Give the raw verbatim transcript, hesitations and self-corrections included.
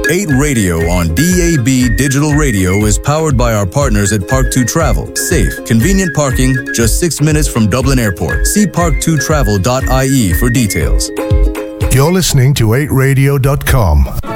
eight Radio on D A B Digital Radio is powered by our partners at Park two Travel. Safe, convenient parking, just six minutes from Dublin Airport. See park two travel dot I E for details. You're listening to eight radio dot com.